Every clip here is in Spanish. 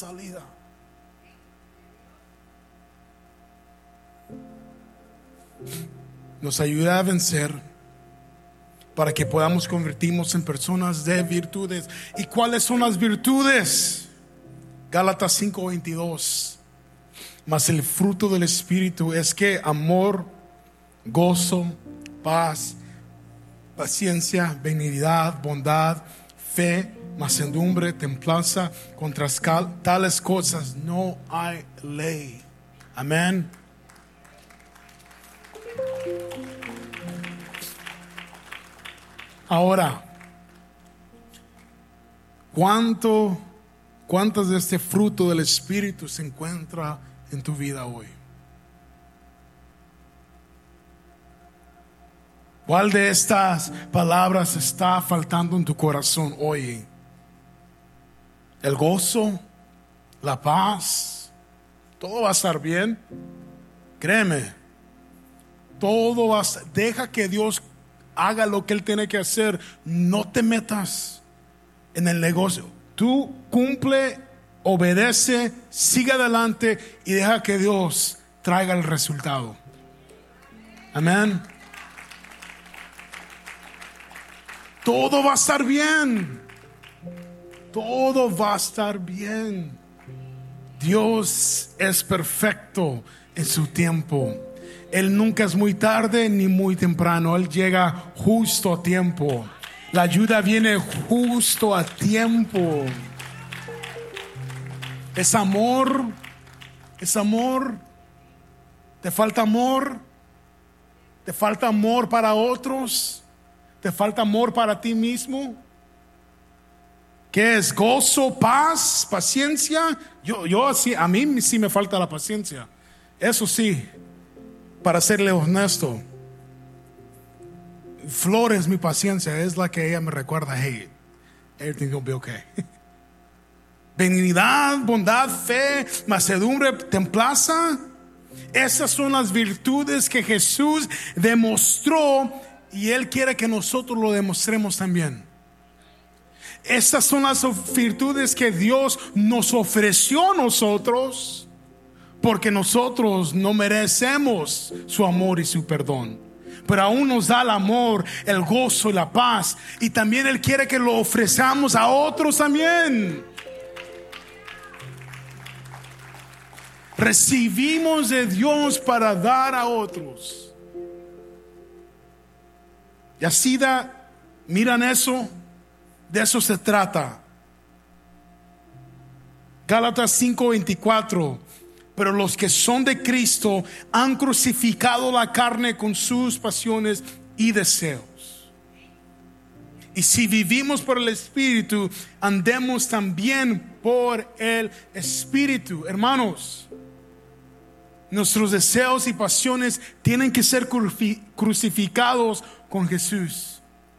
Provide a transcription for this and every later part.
salida. Nos ayuda a vencer para que podamos convertirnos en personas de virtudes. ¿Y cuáles son las virtudes? Gálatas 5:22. Mas el fruto del Espíritu es que amor, gozo, paz, paciencia, benignidad, bondad, fe, mansedumbre, templanza. Contra tales cosas no hay ley. Amén. Ahora, ¿cuántas de este fruto del Espíritu se encuentra en tu vida hoy? ¿Cuál de estas palabras está faltando en tu corazón hoy? El gozo, la paz, todo va a estar bien. Créeme, todo va a estar. Deja que Dios haga lo que Él tiene que hacer. No te metas en el negocio. Tú cumple, obedece, sigue adelante y deja que Dios traiga el resultado. Amén. Todo va a estar bien. Todo va a estar bien. Dios es perfecto en su tiempo. Él nunca es muy tarde ni muy temprano. Él llega justo a tiempo. La ayuda viene justo a tiempo. Es amor. Es amor. ¿Te falta amor? ¿Te falta amor para otros? ¿Te falta amor para ti mismo? ¿Qué es? Gozo, paz, paciencia. Yo sí, a mí sí me falta la paciencia. Eso sí, para serle honesto, Flores, mi paciencia, es la que ella me recuerda. Hey, everything's gonna be okay. Benignidad, bondad, fe, mansedumbre, templanza. Esas son las virtudes que Jesús demostró y Él quiere que nosotros lo demostremos también. Estas son las virtudes que Dios nos ofreció a nosotros, porque nosotros no merecemos su amor y su perdón, pero aún nos da el amor, el gozo y la paz. Y también Él quiere que lo ofrezcamos a otros también. Recibimos de Dios para dar a otros. Y así miran eso. De eso se trata. Gálatas 5:24. Pero los que son de Cristo han crucificado la carne con sus pasiones y deseos. Y si vivimos por el Espíritu, andemos también por el Espíritu. Hermanos, nuestros deseos y pasiones tienen que ser crucificados con Jesús.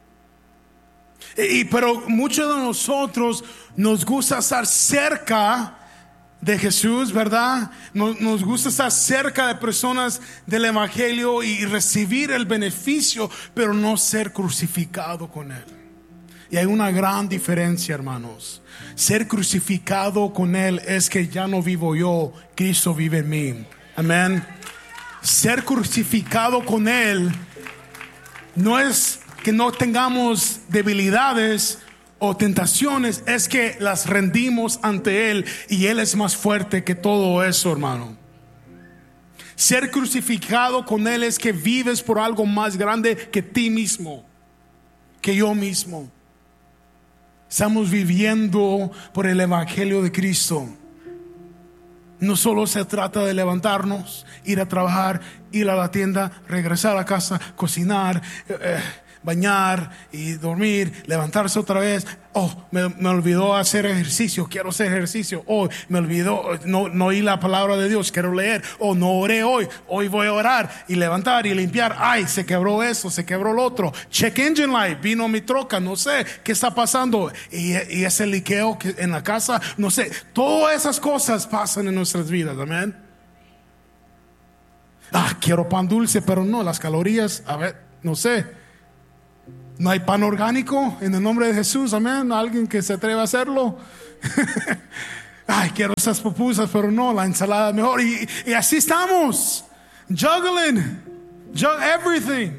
Pero muchos de nosotros nos gusta estar cerca de Jesús, ¿verdad? Nos gusta estar cerca de personas del Evangelio y recibir el beneficio, pero no ser crucificado con Él. Y hay una gran diferencia, hermanos. Ser crucificado con Él es que ya no vivo yo, Cristo vive en mí. Amén. Ser crucificado con Él no es que no tengamos debilidades o tentaciones, es que las rendimos ante Él y Él es más fuerte que todo eso, hermano. Ser crucificado con Él es que vives por algo más grande que ti mismo, que yo mismo. Estamos viviendo por el Evangelio de Cristo. No solo se trata de levantarnos, ir a trabajar, ir a la tienda, regresar a casa, cocinar, bañar y dormir, levantarse otra vez. Oh, me olvidó hacer ejercicio, quiero hacer ejercicio. Oh, me olvidó, no oí la palabra de Dios, quiero leer. Oh, no oré hoy voy a orar y levantar y limpiar. Ay, se quebró eso, se quebró lo otro. Check engine light, vino mi troca, no sé qué está pasando. Y ese liqueo que en la casa, no sé. Todas esas cosas pasan en nuestras vidas, amén. Quiero pan dulce, pero no, las calorías, a ver, no sé. No hay pan orgánico en el nombre de Jesús, amén. Alguien que se atreva a hacerlo. Ay, quiero esas pupusas, pero no, la ensalada es mejor. Y así estamos, juggling, everything.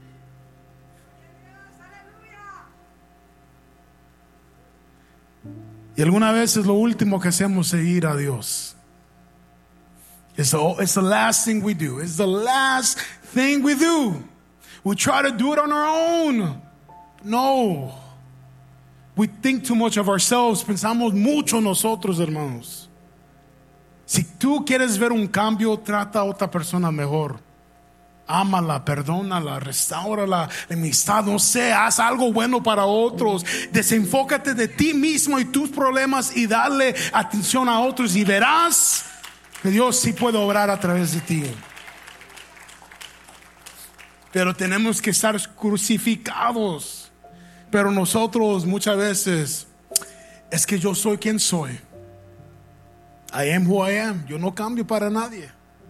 Y alguna vez es lo último que hacemos, seguir a Dios. It's the last thing we do. It's the last thing we do. We try to do it on our own. No. We think too much of ourselves. Pensamos mucho nosotros, hermanos. Si tú quieres ver un cambio, trata a otra persona mejor. Ámala, perdónala, restáurala, amistad, no sé, haz algo bueno para otros. Desenfócate de ti mismo y tus problemas y dale atención a otros y verás que Dios sí puede obrar a través de ti. Pero tenemos que estar crucificados. Pero nosotros muchas veces, es que yo soy quien soy. I am who I am. Yo no cambio para nadie.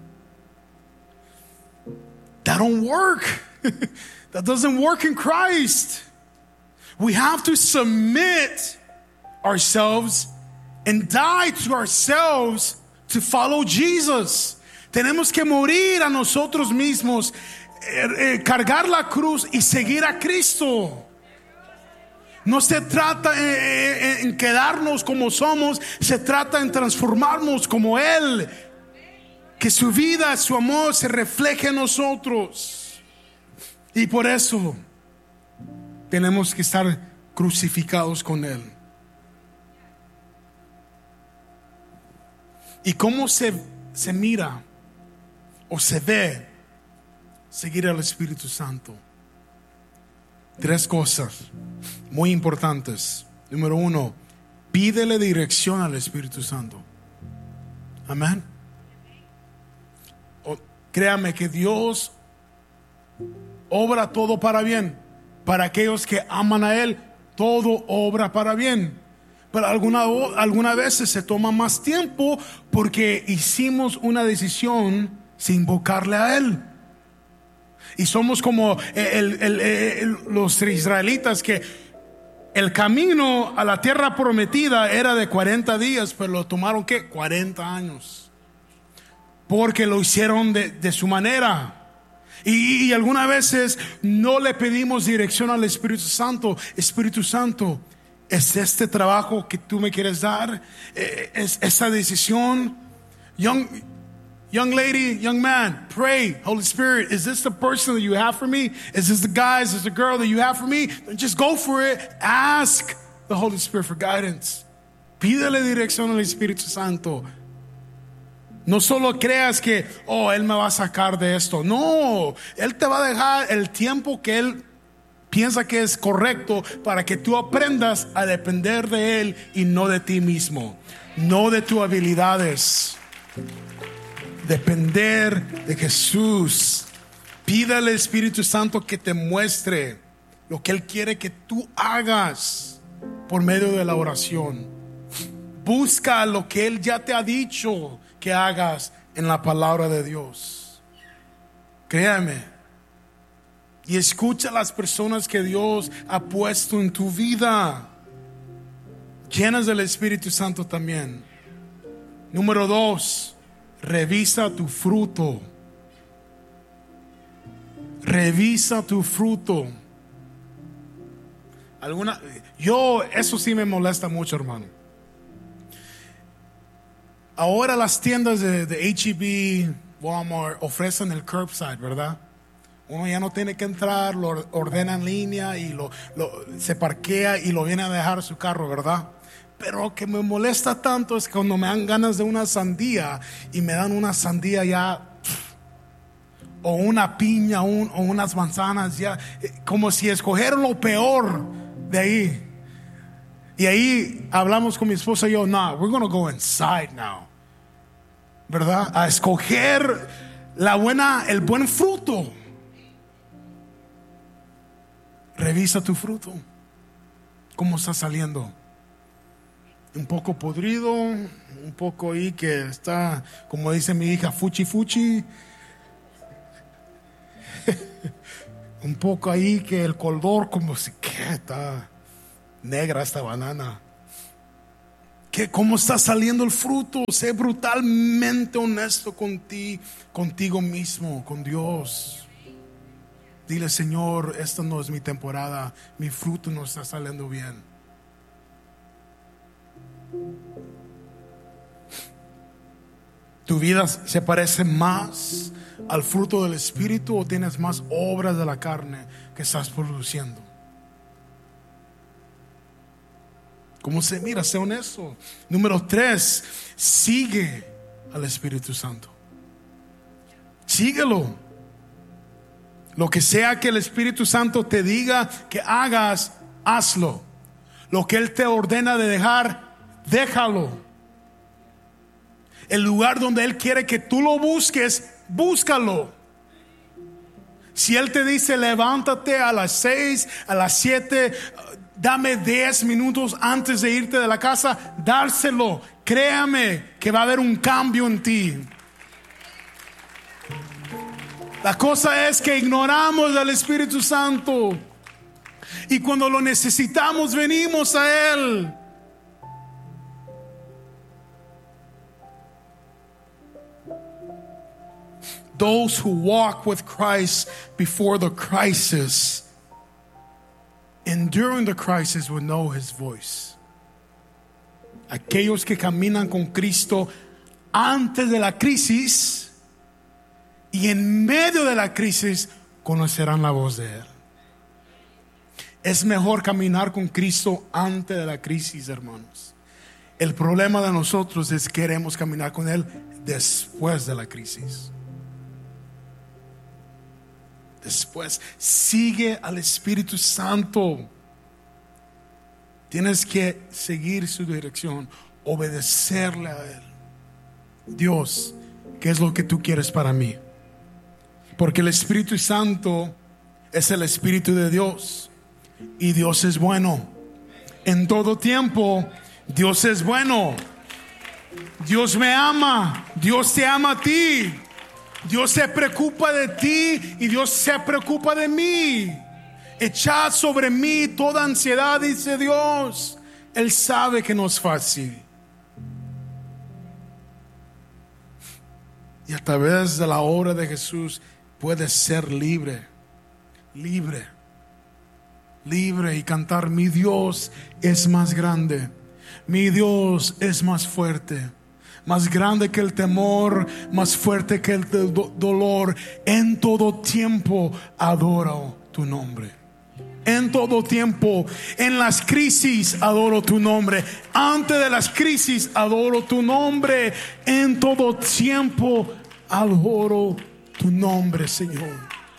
That don't work. That doesn't work in Christ. We have to submit ourselves and die to ourselves to follow Jesus. Tenemos que morir a nosotros mismos, cargar la cruz y seguir a Cristo. No se trata en quedarnos como somos, se trata en transformarnos como Él. Que su vida, su amor se refleje en nosotros. Y por eso tenemos que estar crucificados con Él. ¿Y cómo se mira o se ve seguir al Espíritu Santo? 3 cosas muy importantes. Número 1, pídele dirección al Espíritu Santo. Amén. Créame que Dios obra todo para bien. Para aquellos que aman a Él, todo obra para bien. Pero algunas veces se toma más tiempo porque hicimos una decisión sin invocarle a Él. Y somos como los israelitas, que el camino a la tierra prometida era de 40 días, pero lo tomaron, ¿qué? 40 años. Porque lo hicieron de su manera. Y algunas veces no le pedimos dirección al Espíritu Santo. Espíritu Santo, ¿es este trabajo que tú me quieres dar? ¿Es esa decisión? Young lady, young man, pray. Holy Spirit, is this the person that you have for me? Is this the guy, is this the girl that you have for me? Just go for it. Ask the Holy Spirit for guidance. Pídele dirección al Espíritu Santo. No solo creas que, Él me va a sacar de esto. No, Él te va a dejar el tiempo que Él piensa que es correcto para que tú aprendas a depender de Él y no de ti mismo, no de tus habilidades. Depender de Jesús. Pídale al Espíritu Santo que te muestre lo que Él quiere que tú hagas por medio de la oración. Busca lo que Él ya te ha dicho que hagas en la palabra de Dios. Créame. Y escucha a las personas que Dios ha puesto en tu vida, llenas del Espíritu Santo también. Número 2, revisa tu fruto. Revisa tu fruto. Eso sí me molesta mucho, hermano. Ahora las tiendas de H-E-B, Walmart ofrecen el curbside, ¿verdad? Uno ya no tiene que entrar, lo ordena en línea y se parquea y lo viene a dejar su carro, ¿verdad? Pero lo que me molesta tanto es cuando me dan ganas de una sandía y me dan una sandía ya, o una piña, o unas manzanas ya, como si escogieran lo peor de ahí. Y ahí hablamos con mi esposa y yo, we're gonna go inside now, ¿verdad? A escoger el buen fruto. Revisa tu fruto. ¿Cómo está saliendo? Un poco podrido, un poco ahí que está, como dice mi hija, fuchi fuchi. Un poco ahí que el color como si que está negra esta banana. cómo está saliendo el fruto. Sé brutalmente honesto contigo mismo, con Dios. Dile: Señor, esta no es mi temporada, mi fruto no está saliendo bien. ¿Tu vida se parece más al fruto del Espíritu o tienes más obras de la carne que estás produciendo? ¿Cómo se mira? Sé honesto. Número 3, sigue al Espíritu Santo. Síguelo. Lo que sea que el Espíritu Santo te diga que hagas, hazlo. Lo que Él te ordena de dejar, déjalo. El lugar donde Él quiere que tú lo busques, búscalo. Si Él te dice: levántate a las 6, a las 7, dame 10 minutos antes de irte de la casa, dárselo. Créame que va a haber un cambio en ti. La cosa es que ignoramos al Espíritu Santo, y cuando lo necesitamos venimos a Él. Those who walk with Christ before the crisis, and during the crisis, will know His voice. Aquellos que caminan con Cristo antes de la crisis y en medio de la crisis conocerán la voz de Él. Es mejor caminar con Cristo antes de la crisis, hermanos. El problema de nosotros es que queremos caminar con Él después de la crisis. Después, sigue al Espíritu Santo. Tienes que seguir su dirección, obedecerle a Él. Dios, ¿qué es lo que tú quieres para mí? Porque el Espíritu Santo es el Espíritu de Dios, y Dios es bueno. En todo tiempo, Dios es bueno. Dios me ama. Dios te ama a ti. Dios se preocupa de ti y Dios se preocupa de mí. Echad sobre mí toda ansiedad, dice Dios. Él sabe que no es fácil. Y a través de la obra de Jesús puedes ser libre. Libre. Libre y cantar: mi Dios es más grande. Mi Dios es más fuerte. Más grande que el temor, más fuerte que el dolor. En todo tiempo adoro tu nombre. En todo tiempo, en las crisis adoro tu nombre. Antes de las crisis adoro tu nombre. En todo tiempo adoro tu nombre, Señor.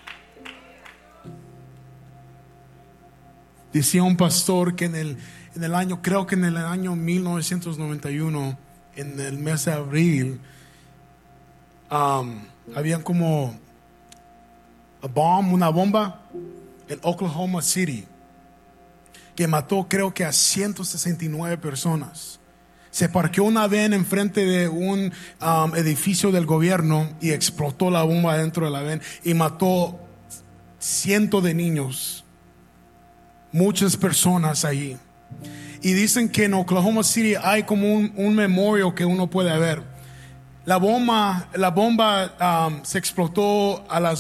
Decía un pastor que en el año, creo que en el año 1991, en el mes de abril, habían como una bomba en Oklahoma City que mató, creo que a 169 personas. Se parqueó una van enfrente de un edificio del gobierno y explotó la bomba dentro de la van y mató cientos de niños, muchas personas allí. Y dicen que en Oklahoma City hay como un memorial que uno puede ver. La bomba se explotó a las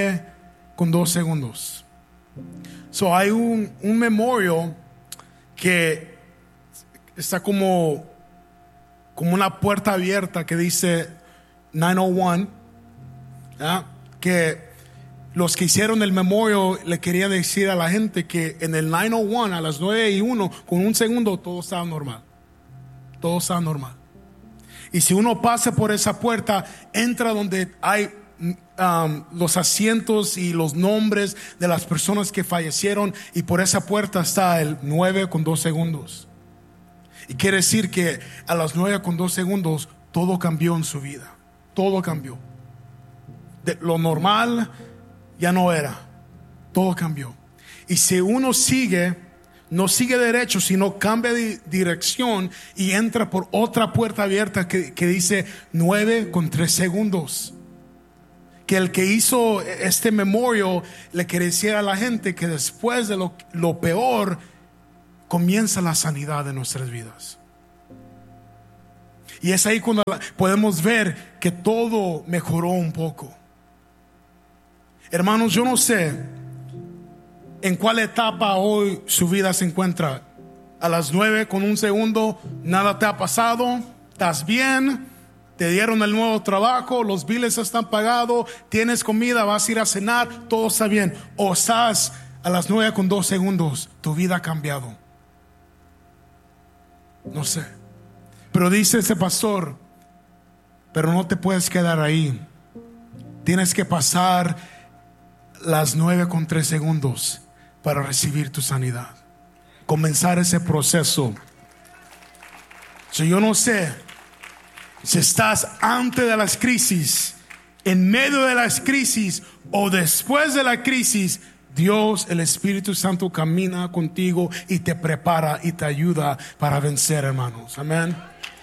9:02. So hay un memorial que está como una puerta abierta que dice 901, ¿ya? Que los que hicieron el memorial le querían decir a la gente que en el 901 a las 9:01 con un segundo todo estaba normal. Todo estaba normal. Y si uno pasa por esa puerta, entra donde hay los asientos y los nombres de las personas que fallecieron, y por esa puerta está el 9:02. Y quiere decir que a las 9:02 todo cambió en su vida. Todo cambió. De lo normal ya no era. Todo cambió. Y si uno no sigue derecho, sino cambia de dirección y entra por otra puerta abierta que dice 9:03. Que el que hizo este memorial le quería decir a la gente que después de lo peor comienza la sanidad de nuestras vidas. Y es ahí cuando podemos ver que todo mejoró un poco. Hermanos, yo no sé en cuál etapa hoy su vida se encuentra. A las 9 con un segundo, nada te ha pasado, estás bien, te dieron el nuevo trabajo, los biles están pagados, tienes comida, vas a ir a cenar, todo está bien. O estás a las 9 con 2 segundos, tu vida ha cambiado. No sé. Pero dice ese pastor, pero no te puedes quedar ahí. Tienes que pasar las 9 con 3 segundos para recibir tu sanidad. Comenzar ese proceso. Yo no sé si estás antes de las crisis, en medio de las crisis o después de la crisis. Dios, el Espíritu Santo, camina contigo y te prepara y te ayuda para vencer, hermanos. Amén.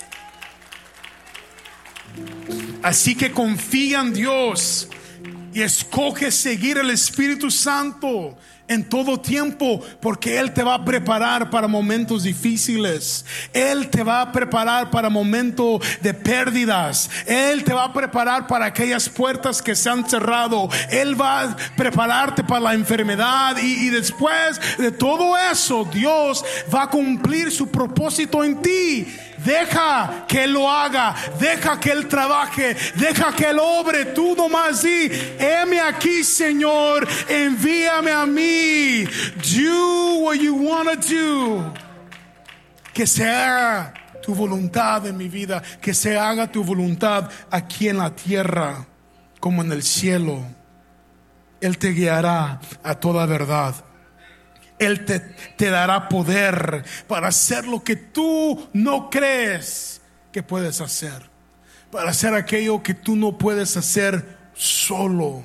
Así que confía en Dios y escoge seguir el Espíritu Santo en todo tiempo, porque Él te va a preparar para momentos difíciles. Él te va a preparar para momentos de pérdidas. Él te va a preparar para aquellas puertas que se han cerrado. Él va a prepararte para la enfermedad, y después de todo eso, Dios va a cumplir su propósito en ti. Deja que Él lo haga, deja que Él trabaje, deja que Él obre. Tú nomás di: heme aquí, Señor, envíame a mí. Do what you want to do. Que se haga tu voluntad en mi vida, que se haga tu voluntad aquí en la tierra como en el cielo. Él te guiará a toda verdad. Él te dará poder para hacer lo que tú no crees que puedes hacer, para hacer aquello que tú no puedes hacer solo.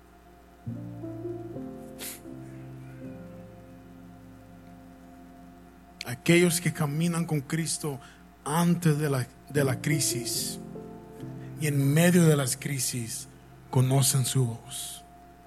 Aquellos que caminan con Cristo antes de la crisis y en medio de las crisis conocen su voz.